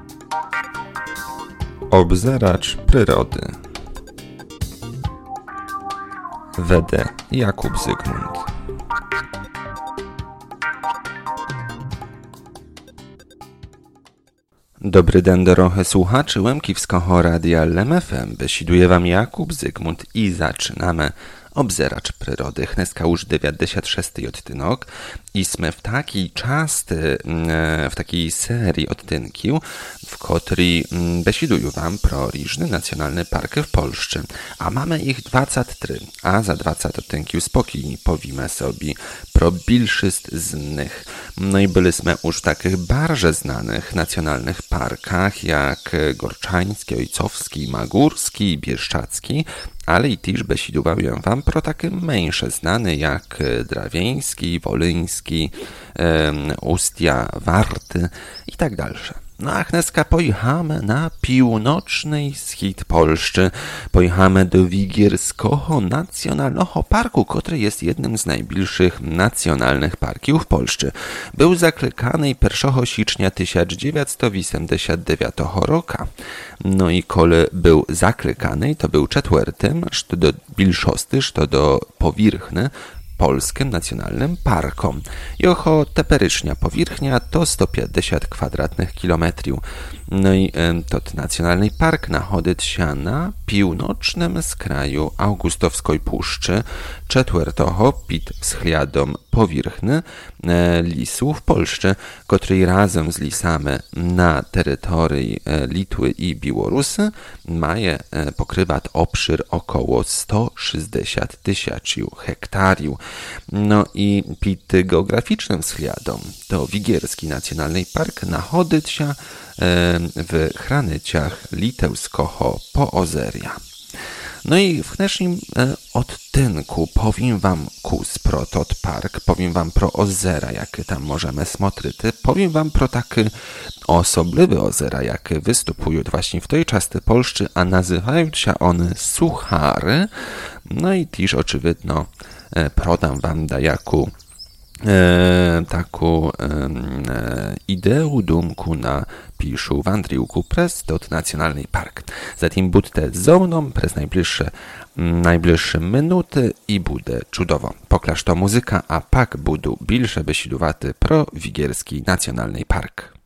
Obzeracz przyrody. Wede Jakub Zygmunt. Dobry den, dorohe słuchaczy Łemkiwskiego Radia LMFM. Besiduje wam Jakub Zygmunt i zaczynamy Obzeracz przyrody. Dneska już 96. odtynek i sme w takiej w takiej serii odtynków, w której besiduję wam pro różne nacjonalne parki w Polsce. A mamy ich 23, a za 20 odtynków spokojnie powiemy sobie pro bilszyst z nich. No i byliśmy już w takich bardzo znanych nacjonalnych parkach jak Gorczański, Ojcowski, Magórski, Bieszczacki, ale i też besidowałem wam pro takie mniejsze znane jak Drawieński, Wolyński, Ustia, Warty i tak dalsze. No a dneska pojechamy na północny wschód Polski. Pojechamy do Wigierskiego Nacjonalnego Parku, który jest jednym z najbliższych nacjonalnych parków w Polsce. Był zaklekany 1 sierpnia 1989 roku. No i kole był zaklekany, to był czwartym, co do bilszosty, co do powierzchni, Polskim Nacjonalnym Parkom. Jeho teperyczna powierzchnia to 150 kwadratnych kilometrów. No i to nacjonalny park znajduje się na północnym skraju Augustowskiej Puszczy, czwartego pod względem powierzchni lisu w Polsce, który razem z lisami na terytorii Litwy i Białorusy pokrywa obszar około 160 000 hektarów. No i pod geograficznym względem to Wigierski Nacjonalny Park znajduje się w graniczach litewskiego Poozeria. No i w dnešním odtynku powiem wam pro tot park, powiem wam pro ozera, jakie tam możemy smotryty, powiem wam pro takie osobliwe ozera, jakie występują właśnie w tej części Polski, a nazywają się one Suchary. No i też oczywiście prodam wam dajaku taką ideę, dumku na piszu wandriłku przez tot nacjonalny park. Zatem budźcie ze mną przez najbliższe minuty i bude cudowo. Poklaż to muzyka, a pak budu bilsze besidowaty pro Wigierski Nacjonalny Park.